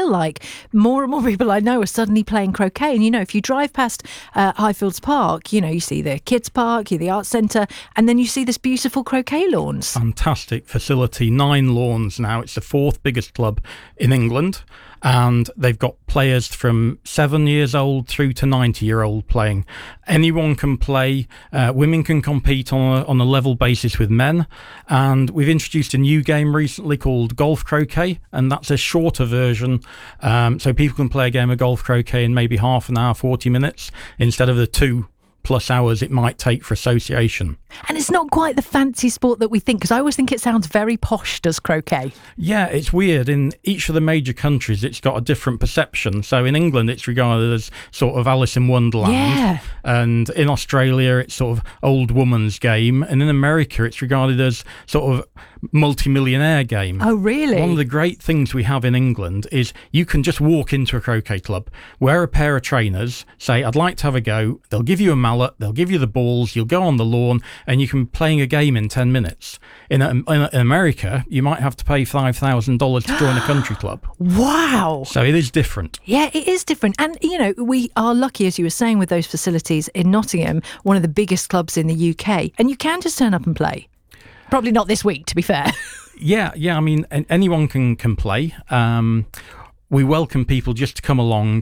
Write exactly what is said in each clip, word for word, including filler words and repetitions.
feel like more and more people I know are suddenly playing croquet. And, you know, if you drive past uh, Highfields Park, you know, you see the kids' park, you the arts centre, and then you see this beautiful croquet lawns. Fantastic facility, nine lawns now. It's the fourth biggest club in England. And they've got players from seven years old through to ninety year old playing. Anyone can play. Uh, women can compete on a, on a level basis with men. And we've introduced a new game recently called Golf Croquet, and that's a shorter version. Um, so people can play a game of golf croquet in maybe half an hour, forty minutes, instead of the two plus hours it might take for association. And it's not quite the fancy sport that we think, because I always think it sounds very posh, does croquet? Yeah, it's weird. In each of the major countries, it's got a different perception. So in England, it's regarded as sort of Alice in Wonderland. Yeah. And in Australia, it's sort of old woman's game. And in America, it's regarded as sort of multi-millionaire game. Oh, really? One of the great things we have in England is you can just walk into a croquet club, wear a pair of trainers, say, I'd like to have a go. They'll give you a mallet, they'll give you the balls, you'll go on the lawn, and you can be playing a game in ten minutes. In, in, in America, you might have to pay five thousand dollars to join a country club. Wow. So it is different. Yeah, it is different. And, you know, we are lucky, as you were saying, with those facilities in Nottingham, one of the biggest clubs in the U K. And you can just turn up and play. Probably not this week, to be fair. Yeah, yeah. I mean, anyone can, can play. Um, we welcome people just to come along.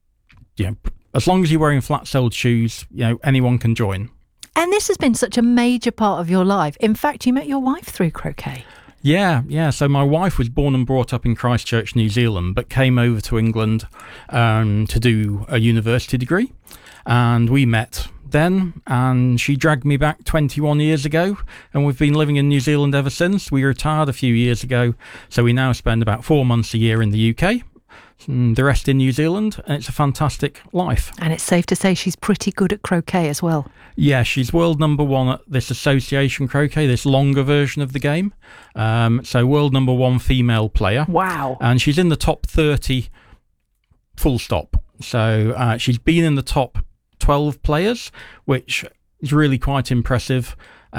You know, as long as you're wearing flat-soled shoes, you know, anyone can join. And this has been such a major part of your life. In fact, you met your wife through croquet. Yeah, yeah. So my wife was born and brought up in Christchurch, New Zealand, but came over to England um, to do a university degree. And we met then, and she dragged me back twenty-one years ago, and we've been living in New Zealand ever since. We retired a few years ago, so we now spend about four months a year in the U K, the rest in New Zealand, and it's a fantastic life. And it's safe to say she's pretty good at croquet as well. Yeah, she's world number one at this association croquet, this longer version of the game. Um, so world number one female player. Wow. And she's in the top thirty full stop. So uh, she's been in the top twelve players, which is really quite impressive.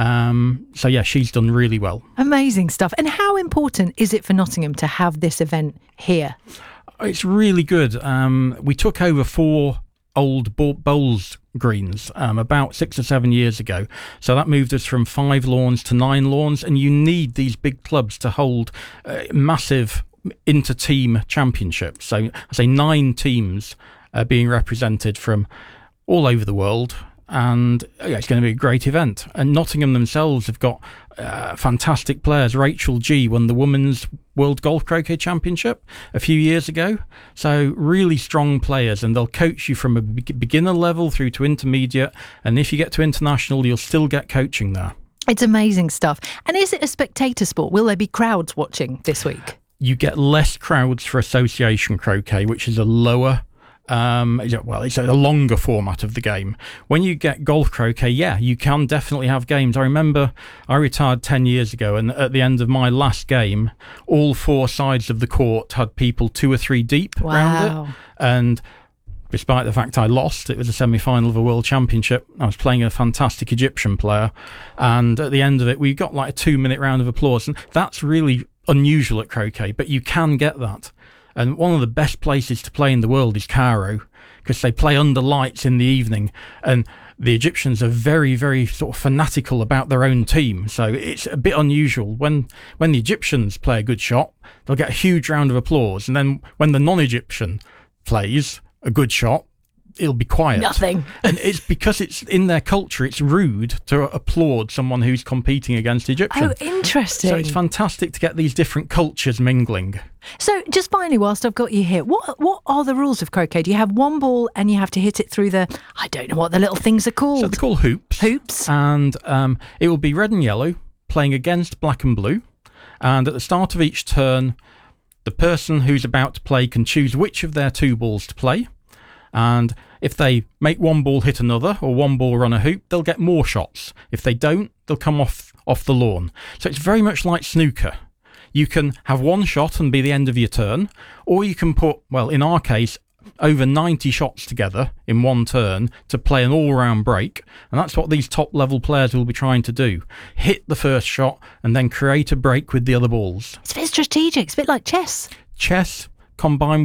Um, so yeah, she's done really well. Amazing stuff. And how important is it for Nottingham to have this event here? It's really good. Um, we took over four old bowls greens um, about six or seven years ago. So that moved us from five lawns to nine lawns. And you need these big clubs to hold uh, massive inter-team championships. So I say nine teams uh, being represented from all over the world, and yeah, it's going to be a great event. And Nottingham themselves have got uh, fantastic players. Rachel G won the Women's World Golf Croquet Championship a few years ago, so really strong players, and they'll coach you from a beginner level through to intermediate, and if you get to international, you'll still get coaching there. It's amazing stuff. And is it a spectator sport? Will there be crowds watching this week? You get less crowds for association croquet, which is a lower Um, well, it's a longer format of the game. When you get golf croquet, yeah, you can definitely have games. I remember I retired ten years ago, and at the end of my last game, all four sides of the court had people two or three deep wow. around it. And despite the fact I lost, it was a semi-final of a world championship. I was playing a fantastic Egyptian player, and at the end of it, we got like a two-minute round of applause. And that's really unusual at croquet, but you can get that. And one of the best places to play in the world is Cairo, because they play under lights in the evening. And the Egyptians are very, very sort of fanatical about their own team. So it's a bit unusual. When when the Egyptians play a good shot, they'll get a huge round of applause. And then when the non-Egyptian plays a good shot, it'll be quiet. Nothing. And it's because it's in their culture, it's rude to applaud someone who's competing against Egyptians. Oh, interesting. So it's fantastic to get these different cultures mingling. So just finally, whilst I've got you here, what what are the rules of croquet? Do you have one ball and you have to hit it through the, I don't know what the little things are called. So they're called hoops. Hoops. And um, it will be red and yellow playing against black and blue. And at the start of each turn, the person who's about to play can choose which of their two balls to play. And if they make one ball hit another, or one ball run a hoop, they'll get more shots. If they don't, they'll come off, off the lawn. So it's very much like snooker. You can have one shot and be the end of your turn, or you can put, well, in our case, over ninety shots together in one turn to play an all-round break. And that's what these top-level players will be trying to do. Hit the first shot and then create a break with the other balls. It's a bit strategic. It's a bit like chess. Chess combined